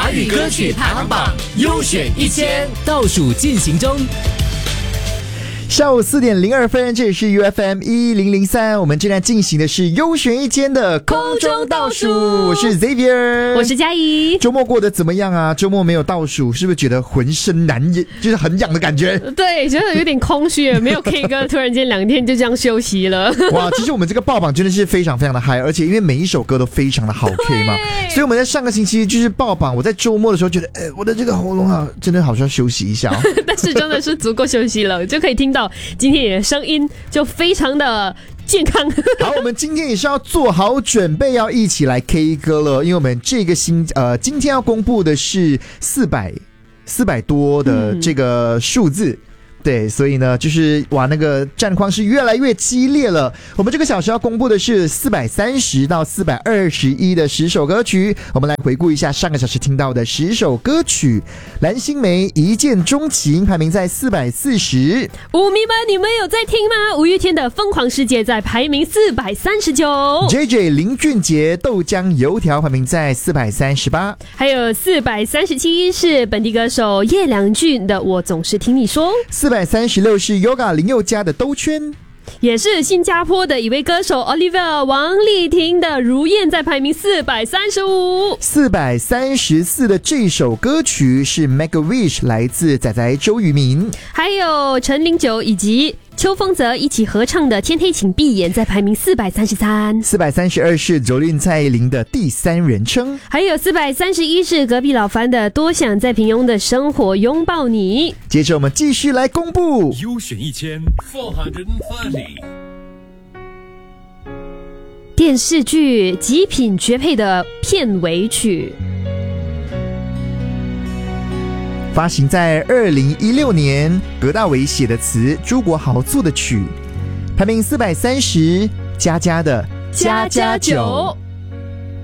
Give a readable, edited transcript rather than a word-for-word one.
华语歌曲排行榜优选1000倒数进行中。 下午4点02分，这里是 UFM1003，我们正在进行的是优选1000的空中倒数。我是 Xavier， 我是嘉怡。 周末过得怎么样啊？周末没有倒数，是不是觉得浑身难忍，就是很痒的感觉？ 对，觉得有点空虚，没有 K 歌，突然间2天就这样休息了。 哇，其实我们这个爆榜真的是非常非常的嗨，而且因为每一首歌都非常的好 K 嘛，所以我们在上个星期就是爆榜。我在周末的时候觉得，我的这个喉咙啊，真的好像休息一下哦。 但是真的是足够休息了，就可以听到今天你的声音就非常的健康。 好，我们今天也是要做好准备，要一起来 K 歌了，因为我们这个今天要公布的是400多的这个数字。对，所以呢，就是哇，那个战况是越来越激烈了。我们这个小时要公布的是430到421的10首歌曲。我们来回顾一下上个小时听到的10首歌曲。蓝心湄一见钟情排名在440。 舞迷们，你们有在听吗？五月天的疯狂世界在排名439。 JJ 林俊杰豆浆油条排名在438。 还有437是本地歌手叶良俊的我总是听你说。 436是 Yoga 林宥嘉的兜圈， 也是新加坡的一位歌手 Olivia 王丽婷的如燕在排名435。 434的这首歌曲是 Make a Wish 来自仔仔周渝民， 还有陈零九以及邱锋泽一起合唱的《天黑请闭眼》在排名433。 432是左麟蔡依林的第三人称， 还有431是隔壁老樊的多想在平庸的生活拥抱你。 接着我们继续来公布优选1000 430 电视剧《极品绝配》的片尾曲， 发行在2016年，葛大为写的词，朱国豪做的曲，排名430，佳佳的家家酒。